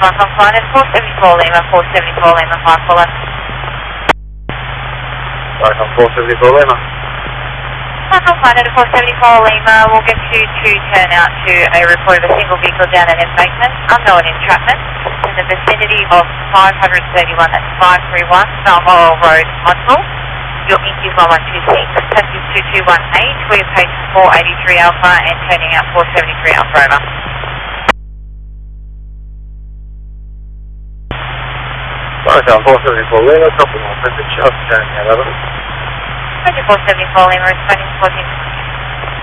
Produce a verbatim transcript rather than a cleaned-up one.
Markham Flight at four seventy-four Lima, four seventy-four Lima, five follow. Markham four seventy-four Lima. Markham Flight at four seventy-four Lima, we'll get you to turn out to a report of a single vehicle down an embankment, unknown entrapment, in the vicinity of five thirty-one, that's five three one, Balmoral Road, Montville. Your I N C is one one two six, taxi is two two one eight, we're paging four eighty-three Alpha and turning out four seventy-three Alpha, over. Markham four seventy-four Lima, couple more message, I'll turn out over. four seventy-four Lima, responding to fourteen.